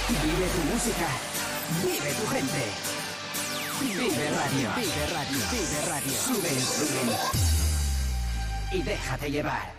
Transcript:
Vive tu música. Vive tu gente. Vive radio. Vive radio. Vive radio. Sube el volumen. Y déjate llevar.